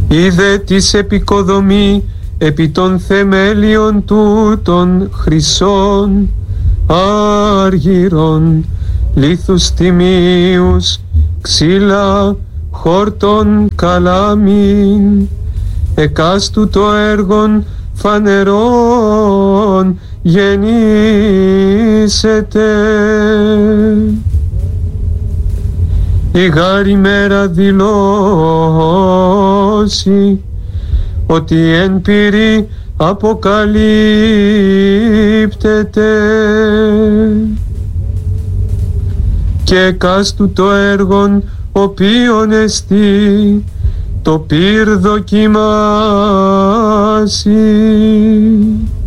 είδε της επικοδομή επί των θεμέλιων τούτων χρυσών άργυρων, λίθους τιμίους, ξύλα, χόρτον καλάμιν, εκάστου το έργον φανερών γεννήσεται. Η γάρη μέρα δηλώσει ότι εν πυρή αποκαλύπτεται και εκάστου το έργον οποίον εστί το πυρ δοκιμάσει.